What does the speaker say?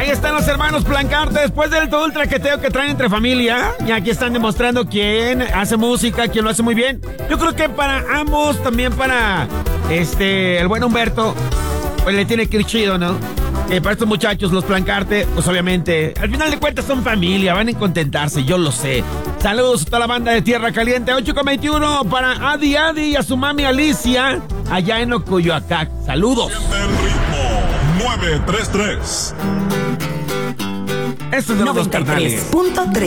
Ahí están los hermanos Plancarte, después del todo el traqueteo que traen entre familia. Y aquí están demostrando quién hace música, quién lo hace muy bien. Yo creo que para ambos, también para el buen Humberto, pues le tiene que ir chido, ¿no? Para estos muchachos, los Plancarte, pues obviamente, al final de cuentas son familia, van a contentarse, yo lo sé. Saludos a toda la banda de Tierra Caliente, 8:21 para Adi y a su mami Alicia, allá en Ocoyoacac. Saludos. El ritmo 933. Esto es de los dos carnales. 93.3